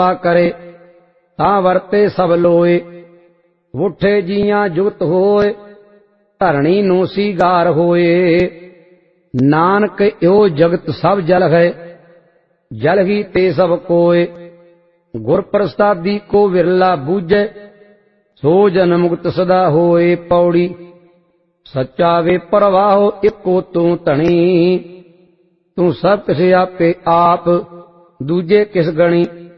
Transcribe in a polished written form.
करे तां वरते सब लोए। उठे जियां जुगत होए धरणी नो सीगार होए। नानक यो जगत सब जल है जल ही ते सब कोय। गुर प्रसादी को विरला बूझे सो जन मुक्त सदा होए। पौड़ी सच्चा वे परवाहो इको तू धनी। तू सब किस आपे आप दूजे किस गणी।